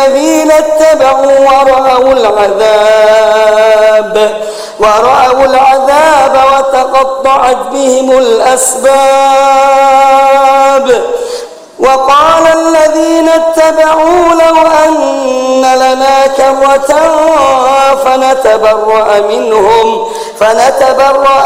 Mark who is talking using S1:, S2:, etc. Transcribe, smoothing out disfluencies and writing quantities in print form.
S1: الذين اتبعوا ورأوا العذاب وتقطعت بهم الأسباب. وقال الذين اتبعوا لو أن لنا كرة فنتبرأ